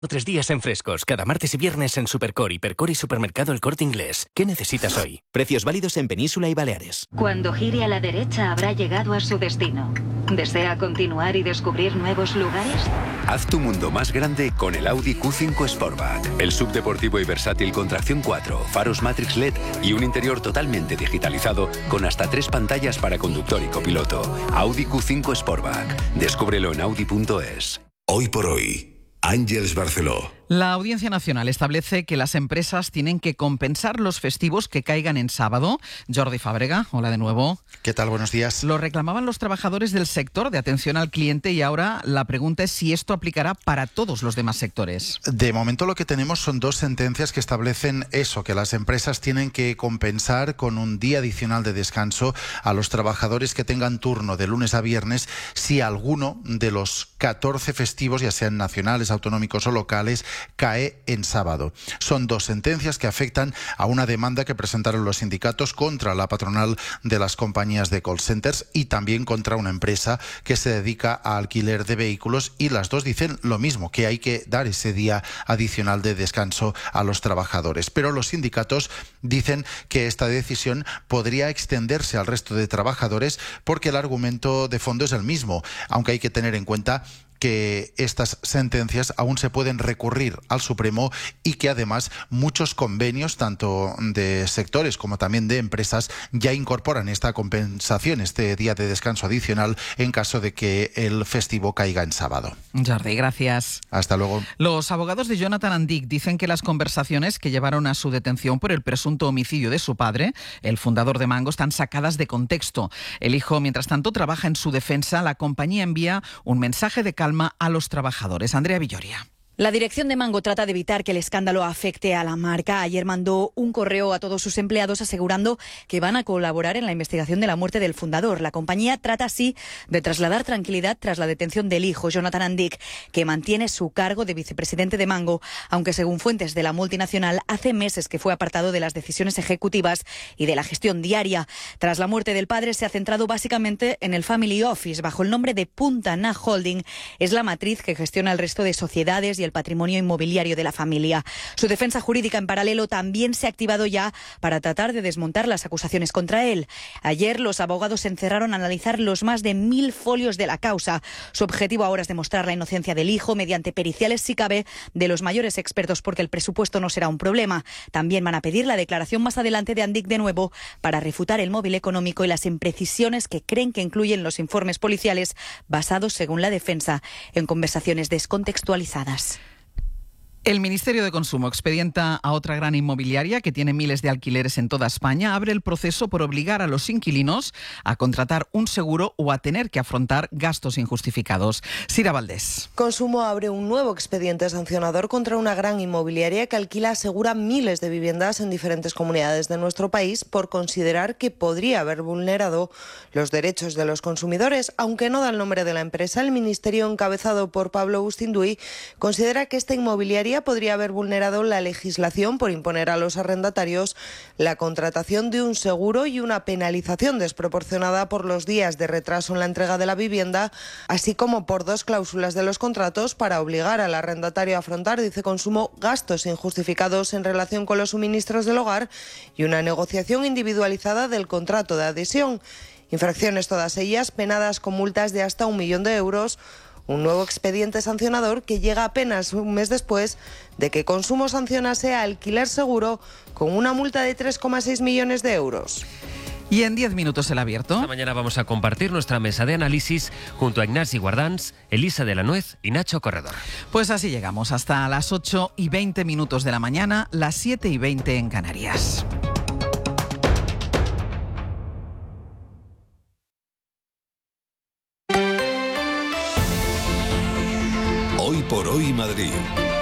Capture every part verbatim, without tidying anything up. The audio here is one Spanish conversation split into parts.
Tres días en Frescos, cada martes y viernes en Supercor, Hipercor y Supermercado El Corte Inglés. ¿Qué necesitas hoy? Precios válidos en Península y Baleares. Cuando gire a la derecha habrá llegado a su destino. ¿Desea continuar y descubrir nuevos lugares? Haz tu mundo más grande con el Audi Q cinco Sportback. El subdeportivo y versátil con tracción cuatro, faros Matrix L E D y un interior totalmente digitalizado con hasta tres pantallas para conductor y copiloto. Audi Q cinco Sportback. Descúbrelo en audi punto es. Hoy por hoy, Àngels Barceló. La Audiencia Nacional establece que las empresas tienen que compensar los festivos que caigan en sábado. Jordi Fàbrega, hola de nuevo. ¿Qué tal? Buenos días. Lo reclamaban los trabajadores del sector de atención al cliente y ahora la pregunta es si esto aplicará para todos los demás sectores. De momento lo que tenemos son dos sentencias que establecen eso, que las empresas tienen que compensar con un día adicional de descanso a los trabajadores que tengan turno de lunes a viernes si alguno de los catorce festivos, ya sean nacionales, autonómicos o locales, cae en sábado. Son dos sentencias que afectan a una demanda que presentaron los sindicatos contra la patronal de las compañías de call centers y también contra una empresa que se dedica a alquiler de vehículos, y las dos dicen lo mismo, que hay que dar ese día adicional de descanso a los trabajadores. Pero los sindicatos dicen que esta decisión podría extenderse al resto de trabajadores porque el argumento de fondo es el mismo, aunque hay que tener en cuenta que estas sentencias aún se pueden recurrir al Supremo y que además muchos convenios, tanto de sectores como también de empresas, ya incorporan esta compensación, este día de descanso adicional en caso de que el festivo caiga en sábado. Jordi, gracias. Hasta luego. Los abogados de Jonathan Andic dicen que las conversaciones que llevaron a su detención por el presunto homicidio de su padre, el fundador de Mango, están sacadas de contexto. El hijo, mientras tanto, trabaja en su defensa. La compañía envía un mensaje de calma a los trabajadores. Andrea Villoria. La dirección de Mango trata de evitar que el escándalo afecte a la marca. Ayer mandó un correo a todos sus empleados asegurando que van a colaborar en la investigación de la muerte del fundador. La compañía trata así de trasladar tranquilidad tras la detención del hijo, Jonathan Andic, que mantiene su cargo de vicepresidente de Mango, aunque según fuentes de la multinacional hace meses que fue apartado de las decisiones ejecutivas y de la gestión diaria. Tras la muerte del padre se ha centrado básicamente en el Family Office bajo el nombre de Punta Na Holding. Es la matriz que gestiona el resto de sociedades y el patrimonio inmobiliario de la familia. Su defensa jurídica en paralelo también se ha activado ya para tratar de desmontar las acusaciones contra él. Ayer los abogados se encerraron a analizar los más de mil folios de la causa. Su objetivo ahora es demostrar la inocencia del hijo mediante periciales, si cabe, de los mayores expertos, porque el presupuesto no será un problema. También van a pedir la declaración más adelante de Andic de nuevo para refutar el móvil económico y las imprecisiones que creen que incluyen los informes policiales basados, según la defensa, en conversaciones descontextualizadas. El Ministerio de Consumo expedienta a otra gran inmobiliaria que tiene miles de alquileres en toda España. Abre el proceso por obligar a los inquilinos a contratar un seguro o a tener que afrontar gastos injustificados. Sira Valdés. Consumo abre un nuevo expediente sancionador contra una gran inmobiliaria que alquila, asegura, miles de viviendas en diferentes comunidades de nuestro país por considerar que podría haber vulnerado los derechos de los consumidores. Aunque no da el nombre de la empresa, el Ministerio, encabezado por Pablo Bustinduy, considera que esta inmobiliaria podría haber vulnerado la legislación por imponer a los arrendatarios la contratación de un seguro y una penalización desproporcionada por los días de retraso en la entrega de la vivienda, así como por dos cláusulas de los contratos para obligar al arrendatario a afrontar, dice Consumo, gastos injustificados en relación con los suministros del hogar y una negociación individualizada del contrato de adhesión. Infracciones todas ellas penadas con multas de hasta un millón de euros. Un nuevo expediente sancionador que llega apenas un mes después de que Consumo sancionase a Alquiler Seguro con una multa de tres coma seis millones de euros. Y en diez minutos el abierto. Esta mañana vamos a compartir nuestra mesa de análisis junto a Ignasi Guardans, Elisa de la Nuez y Nacho Corredor. Pues así llegamos hasta las ocho y veinte minutos de la mañana, las siete y veinte en Canarias. Hoy por hoy Madrid.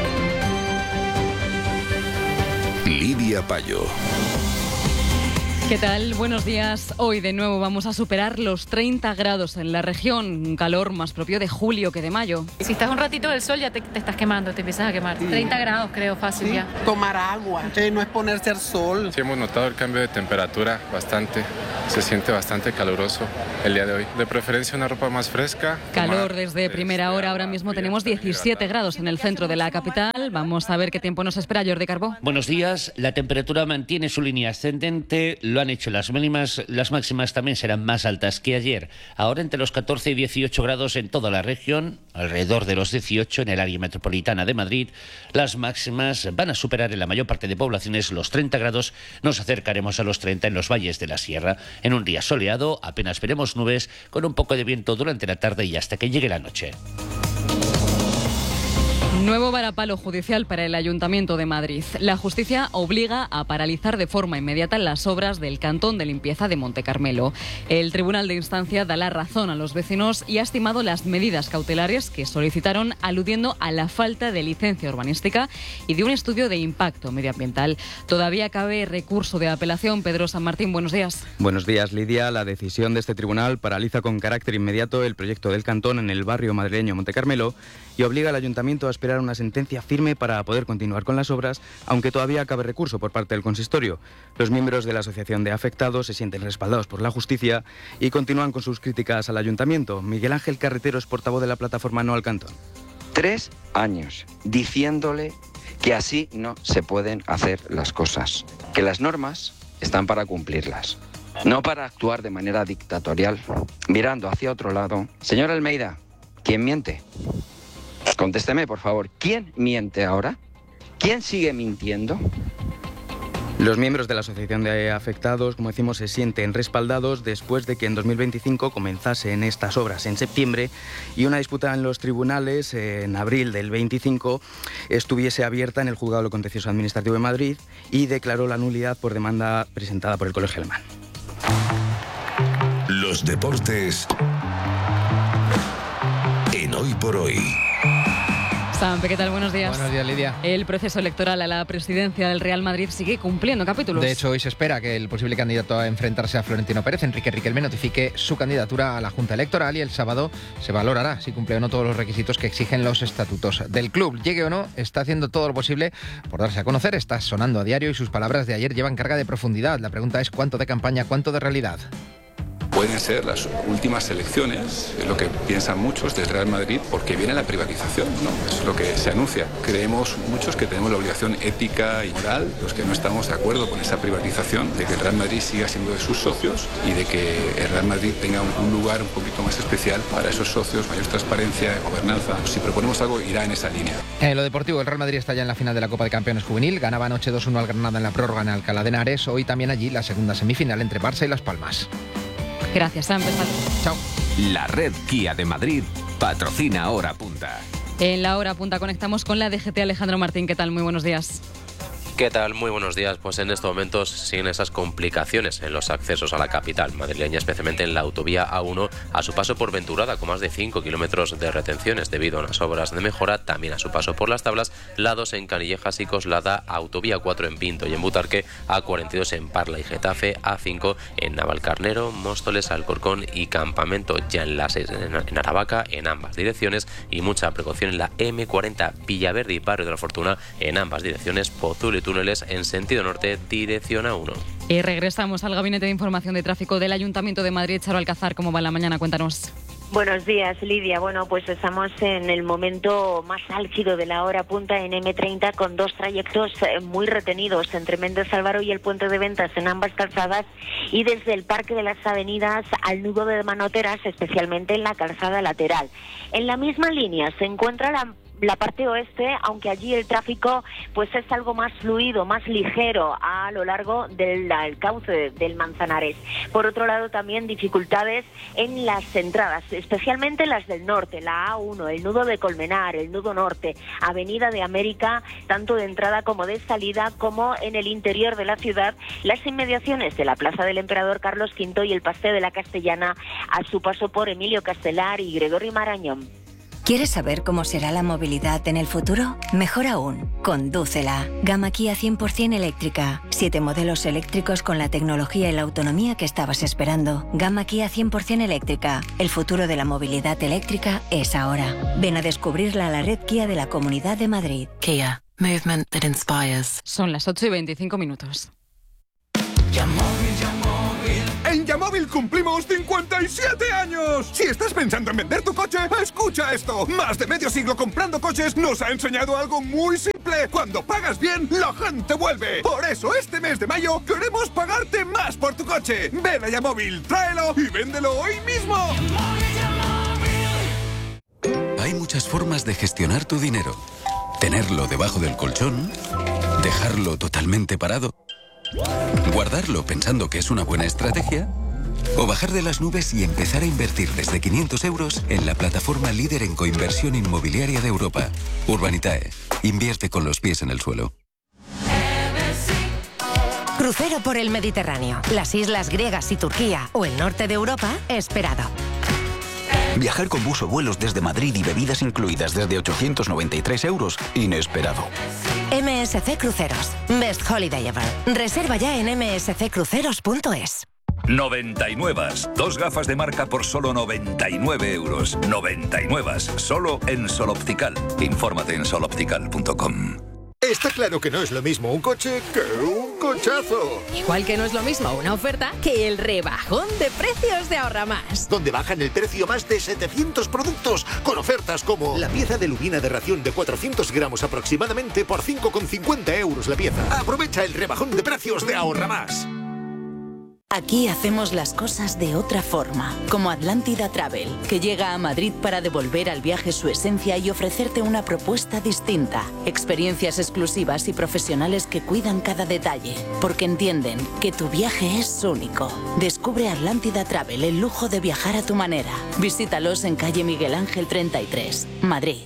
Lidia Payo. ¿Qué tal? Buenos días. Hoy de nuevo vamos a superar los treinta grados en la región, un calor más propio de julio que de mayo. Si estás un ratito del sol ya te, te estás quemando, te empiezas a quemar. Sí. treinta grados creo, fácil sí. ya. Tomar agua, eh, no exponerse al sol. Sí, hemos notado el cambio de temperatura bastante, se siente bastante caluroso el día de hoy. De preferencia una ropa más fresca. Calor desde primera hora, ahora mismo tenemos diecisiete grados en el centro de la capital. Vamos a ver qué tiempo nos espera, Jordi Carbó. Buenos días, la temperatura mantiene su línea ascendente, lo han hecho las mínimas, las máximas también serán más altas que ayer. Ahora entre los catorce y dieciocho grados en toda la región, alrededor de los dieciocho en el área metropolitana de Madrid. Las máximas van a superar en la mayor parte de poblaciones los treinta grados, nos acercaremos a los treinta en los valles de la sierra. En un día soleado apenas veremos nubes, con un poco de viento durante la tarde y hasta que llegue la noche. Nuevo varapalo judicial para el Ayuntamiento de Madrid. La justicia obliga a paralizar de forma inmediata las obras del cantón de limpieza de Montecarmelo. El Tribunal de Instancia da la razón a los vecinos y ha estimado las medidas cautelares que solicitaron, aludiendo a la falta de licencia urbanística y de un estudio de impacto medioambiental. Todavía cabe recurso de apelación. Pedro San Martín, buenos días. Buenos días, Lidia. La decisión de este tribunal paraliza con carácter inmediato el proyecto del cantón en el barrio madrileño Montecarmelo y obliga al Ayuntamiento a esperar una sentencia firme para poder continuar con las obras, aunque todavía cabe recurso por parte del consistorio. Los miembros de la Asociación de Afectados se sienten respaldados por la justicia y continúan con sus críticas al Ayuntamiento. Miguel Ángel Carretero es portavoz de la plataforma No al Cantón. Tres años diciéndole que así no se pueden hacer las cosas, que las normas están para cumplirlas, no para actuar de manera dictatorial, mirando hacia otro lado. Señor Almeida, ¿quién miente? Contésteme, por favor. ¿Quién miente ahora? ¿Quién sigue mintiendo? Los miembros de la Asociación de Afectados, como decimos, se sienten respaldados después de que en dos mil veinticinco comenzasen estas obras en septiembre y una disputa en los tribunales en abril del veinticinco estuviese abierta en el Juzgado de lo Contencioso Administrativo de Madrid y declaró la nulidad por demanda presentada por el Colegio Alemán. Los deportes en Hoy por Hoy. Sampe, ¿qué tal? Buenos días. Buenos días, Lidia. El proceso electoral a la presidencia del Real Madrid sigue cumpliendo capítulos. De hecho, hoy se espera que el posible candidato a enfrentarse a Florentino Pérez, Enrique Riquelme, notifique su candidatura a la Junta Electoral y el sábado se valorará si cumple o no todos los requisitos que exigen los estatutos del club. Llegue o no, está haciendo todo lo posible por darse a conocer. Está sonando a diario y sus palabras de ayer llevan carga de profundidad. La pregunta es cuánto de campaña, cuánto de realidad. Pueden ser las últimas elecciones, es lo que piensan muchos del Real Madrid, porque viene la privatización, ¿no? Es lo que se anuncia. Creemos muchos que tenemos la obligación ética y moral, los que no estamos de acuerdo con esa privatización, de que el Real Madrid siga siendo de sus socios y de que el Real Madrid tenga un lugar un poquito más especial para esos socios, mayor transparencia, gobernanza. Si proponemos algo, irá en esa línea. En lo deportivo, el Real Madrid está ya en la final de la Copa de Campeones Juvenil. Ganaba anoche dos uno al Granada en la prórroga en Alcalá de Henares. Hoy también allí la segunda semifinal entre Barça y Las Palmas. Gracias, Sam. Chao. La red Kia de Madrid patrocina Hora Punta. En la Hora Punta conectamos con la D G T. Alejandro Martín, ¿qué tal? Muy buenos días. ¿Qué tal? Muy buenos días. Pues en estos momentos siguen esas complicaciones en los accesos a la capital madrileña, especialmente en la autovía A uno, a su paso por Venturada, con más de cinco kilómetros de retenciones debido a unas obras de mejora. También a su paso por Las Tablas, la dos en Canillejas y Coslada, autovía cuatro en Pinto y en Butarque, A cuarenta y dos en Parla y Getafe, A cinco en Navalcarnero, Móstoles, Alcorcón y Campamento, ya en la seis en Aravaca, en ambas direcciones, y mucha precaución en la eme cuarenta Villaverde y Barrio de la Fortuna, en ambas direcciones, Pozuelo y túneles en sentido norte, dirección A uno. Y regresamos al Gabinete de Información de Tráfico del Ayuntamiento de Madrid. Charo Alcázar, ¿cómo va la mañana? Cuéntanos. Buenos días, Lidia. Bueno, pues estamos en el momento más álgido de la hora punta en eme treinta, con dos trayectos muy retenidos entre Méndez Álvaro y el Puente de Ventas en ambas calzadas, y desde el Parque de las Avenidas al nudo de Manoteras, especialmente en la calzada lateral. En la misma línea se encuentra la la parte oeste, aunque allí el tráfico pues es algo más fluido, más ligero a lo largo del cauce del Manzanares. Por otro lado, también dificultades en las entradas, especialmente las del norte, la A uno, el nudo de Colmenar, el nudo norte, Avenida de América, tanto de entrada como de salida, como en el interior de la ciudad, las inmediaciones de la Plaza del Emperador Carlos quinto y el Paseo de la Castellana a su paso por Emilio Castelar y Gregorio Marañón. ¿Quieres saber cómo será la movilidad en el futuro? Mejor aún, condúcela. Gama Kia cien por ciento eléctrica. Siete modelos eléctricos con la tecnología y la autonomía que estabas esperando. Gama Kia cien por ciento eléctrica. El futuro de la movilidad eléctrica es ahora. Ven a descubrirla a la red Kia de la Comunidad de Madrid. Kia. Movement that inspires. Son las ocho y veinticinco minutos. En Yamóvil cumplimos cincuenta y siete años. Si estás pensando en vender tu coche, escucha esto. Más de medio siglo comprando coches nos ha enseñado algo muy simple. Cuando pagas bien, la gente vuelve. Por eso este mes de mayo queremos pagarte más por tu coche. Ven a Yamóvil, tráelo y véndelo hoy mismo. Hay muchas formas de gestionar tu dinero. Tenerlo debajo del colchón, dejarlo totalmente parado, guardarlo pensando que es una buena estrategia, o bajar de las nubes y empezar a invertir desde quinientos euros en la plataforma líder en coinversión inmobiliaria de Europa. Urbanitae. Invierte con los pies en el suelo. Crucero por el Mediterráneo, las islas griegas y Turquía o el norte de Europa, esperado. Viajar con bus o vuelos desde Madrid y bebidas incluidas desde ochocientos noventa y tres euros, inesperado. M S C Cruceros. Best Holiday Ever. Reserva ya en m s c cruceros punto es. noventa y nueve. Dos gafas de marca por solo noventa y nueve euros. noventa y nueve. Solo en Sol Optical. Infórmate en sol optical punto com. Está claro que no es lo mismo un coche que un cochazo. Igual que no es lo mismo una oferta que el rebajón de precios de Ahorra Más. Donde bajan el precio más de setecientos productos con ofertas como la pieza de lubina de ración de cuatrocientos gramos aproximadamente por cinco con cincuenta euros la pieza. Aprovecha el rebajón de precios de Ahorra Más. Aquí hacemos las cosas de otra forma, como Atlántida Travel, que llega a Madrid para devolver al viaje su esencia y ofrecerte una propuesta distinta, experiencias exclusivas y profesionales que cuidan cada detalle, porque entienden que tu viaje es único. Descubre Atlántida Travel, el lujo de viajar a tu manera. Visítalos en calle Miguel Ángel treinta y tres, Madrid.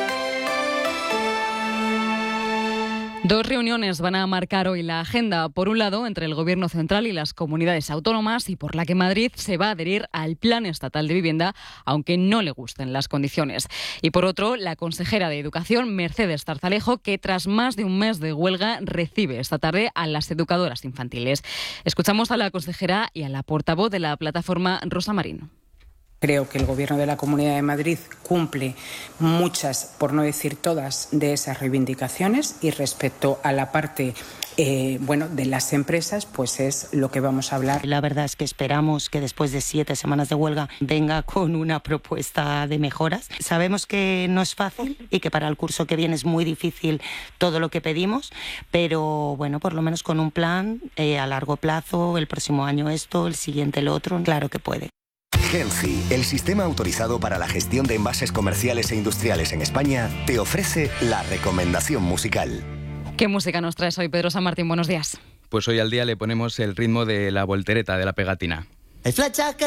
Dos reuniones van a marcar hoy la agenda, por un lado, entre el Gobierno central y las comunidades autónomas, y por la que Madrid se va a adherir al Plan Estatal de Vivienda, aunque no le gusten las condiciones. Y por otro, la consejera de Educación, Mercedes Zarzalejo, que tras más de un mes de huelga recibe esta tarde a las educadoras infantiles. Escuchamos a la consejera y a la portavoz de la plataforma, Rosa Marín. Creo que el Gobierno de la Comunidad de Madrid cumple muchas, por no decir todas, de esas reivindicaciones, y respecto a la parte eh, bueno, de las empresas, pues es lo que vamos a hablar. La verdad es que esperamos que después de siete semanas de huelga venga con una propuesta de mejoras. Sabemos que no es fácil y que para el curso que viene es muy difícil todo lo que pedimos, pero bueno, por lo menos con un plan eh, a largo plazo, el próximo año esto, el siguiente el otro, claro que puede. Genci, el sistema autorizado para la gestión de envases comerciales e industriales en España, te ofrece la recomendación musical. ¿Qué música nos traes hoy, Pedro San Martín? Buenos días. Pues hoy al día le ponemos el ritmo de la voltereta, de la pegatina. Hay flechas que